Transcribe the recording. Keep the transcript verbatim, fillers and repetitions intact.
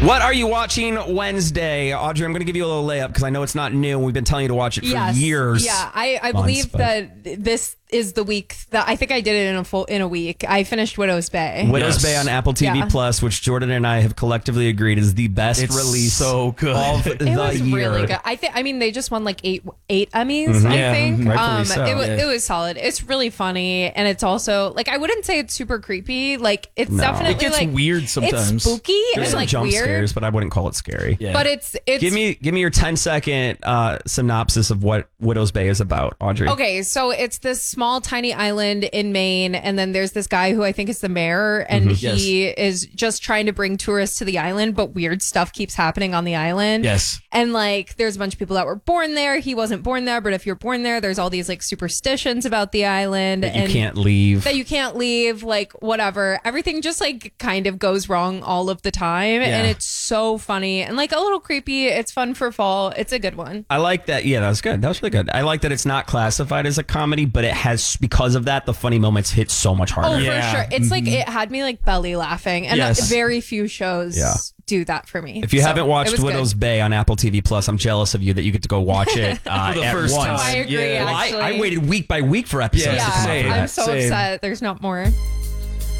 What are you watching Wednesday? Audrey, I'm going to give you a little layup because I know it's not new. We've been telling you to watch it for yes. years. Yeah, I, I months, believe but- that this is the week that I think I did it in a full in a week. I finished Widow's Bay. Widow's Yes. Bay on Apple T V Yeah. Plus, which Jordan and I have collectively agreed is the best It's release so good. of It the was year. really good. I think. I mean, they just won like eight eight Emmys. I Yeah, think. rightfully Um, so, it, wa- yeah. it was solid. It's really funny, and it's also like I wouldn't say it's super creepy. Like it's No. definitely It gets like weird sometimes. It's spooky There's and some like jump weird. scares, but I wouldn't call it scary. Yeah. But it's it's Give me give me your ten second uh, synopsis of what Widow's Bay is about, Audrey. Okay, so it's this small, tiny island in Maine, and then there's this guy who I think is the mayor, and he is just trying to bring tourists to the island, but weird stuff keeps happening on the island. Yes. And like, there's a bunch of people that were born there. He wasn't born there, but if you're born there, there's all these like superstitions about the island. That you and can't leave. That you can't leave, like whatever. Everything just like kind of goes wrong all of the time, and it's so funny and like a little creepy. It's fun for fall. It's a good one. I like that. Yeah, that was good. That was really good. I like that it's not classified as a comedy, but it has, because of that, the funny moments hit so much harder. Oh, Yeah. for sure. It's like it had me like belly laughing, and Yes. very few shows Yeah. do that for me. If you So, haven't it watched was good. Widow's Bay on Apple T V Plus, I'm jealous of you that you get to go watch it uh, For the at first once. time. I agree. Yeah. Well, I, Actually, I waited week by week for episodes. Yeah, to come out yeah, for same. that. I'm so Same. upset. There's not more.